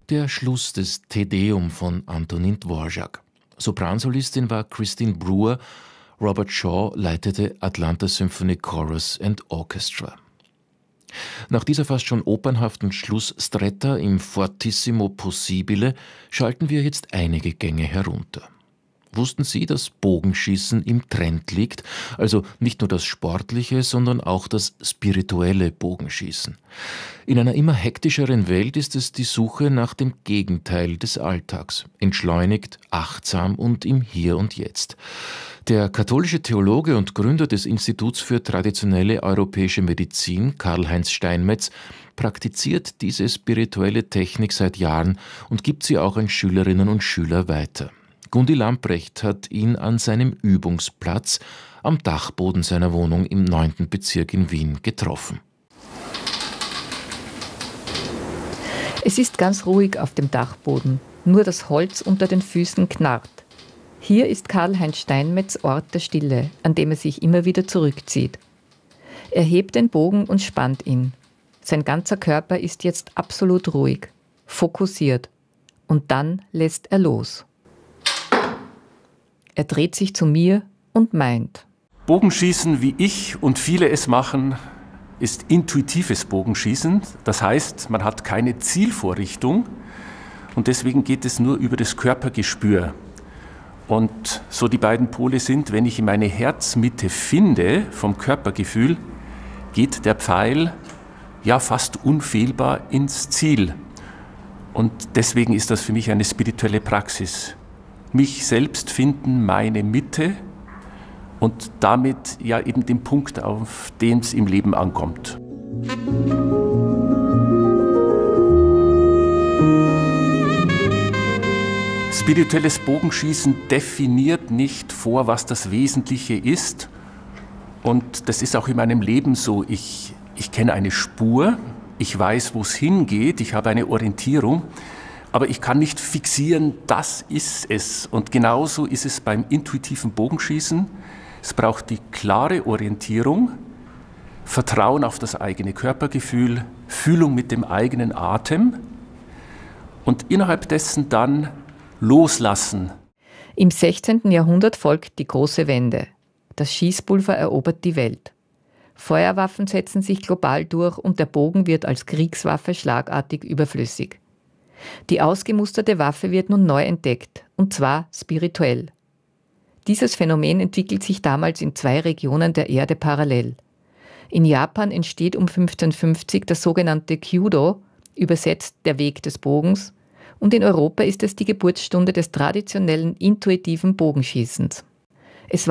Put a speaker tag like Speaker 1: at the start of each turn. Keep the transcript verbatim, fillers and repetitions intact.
Speaker 1: Der Schluss des Te Deum von Antonin Dvorak. Sopransolistin war Christine Brewer, Robert Shaw leitete Atlanta Symphony Chorus and Orchestra. Nach dieser fast schon opernhaften Schlussstretta im Fortissimo Possibile schalten wir jetzt einige Gänge herunter. Wussten Sie, dass Bogenschießen im Trend liegt? Also nicht nur das sportliche, sondern auch das spirituelle Bogenschießen. In einer immer hektischeren Welt ist es die Suche nach dem Gegenteil des Alltags. Entschleunigt, achtsam und im Hier und Jetzt. Der katholische Theologe und Gründer des Instituts für traditionelle europäische Medizin, Karl-Heinz Steinmetz, praktiziert diese spirituelle Technik seit Jahren und gibt sie auch an Schülerinnen und Schüler weiter. Gundi Lamprecht hat ihn an seinem Übungsplatz am Dachboden seiner Wohnung im neunten Bezirk in Wien getroffen.
Speaker 2: Es ist ganz ruhig auf dem Dachboden, nur das Holz unter den Füßen knarrt. Hier ist Karl-Heinz Steinmetz Ort der Stille, an dem er sich immer wieder zurückzieht. Er hebt den Bogen und spannt ihn. Sein ganzer Körper ist jetzt absolut ruhig, fokussiert. Und dann lässt er los. Er dreht sich zu mir und meint:
Speaker 3: Bogenschießen, wie ich und viele es machen, ist intuitives Bogenschießen. Das heißt, man hat keine Zielvorrichtung und deswegen geht es nur über das Körpergespür. Und so die beiden Pole sind, wenn ich meine Herzmitte finde vom Körpergefühl, geht der Pfeil ja fast unfehlbar ins Ziel. Und deswegen ist das für mich eine spirituelle Praxis. Mich selbst finden, meine Mitte und damit ja eben den Punkt, auf den es im Leben ankommt. Spirituelles Bogenschießen definiert nicht vor, was das Wesentliche ist. Und das ist auch in meinem Leben so. Ich, ich kenne eine Spur, ich weiß, wo es hingeht, ich habe eine Orientierung. Aber ich kann nicht fixieren, das ist es. Und genauso ist es beim intuitiven Bogenschießen. Es braucht die klare Orientierung, Vertrauen auf das eigene Körpergefühl, Fühlung mit dem eigenen Atem und innerhalb dessen dann loslassen.
Speaker 2: Im sechzehnten Jahrhundert folgt die große Wende. Das Schießpulver erobert die Welt. Feuerwaffen setzen sich global durch und der Bogen wird als Kriegswaffe schlagartig überflüssig. Die ausgemusterte Waffe wird nun neu entdeckt, und zwar spirituell. Dieses Phänomen entwickelt sich damals in zwei Regionen der Erde parallel. In Japan entsteht um fünfzehnhundertfünfzig das sogenannte Kyudo, übersetzt der Weg des Bogens, und in Europa ist es die Geburtsstunde des traditionellen intuitiven Bogenschießens.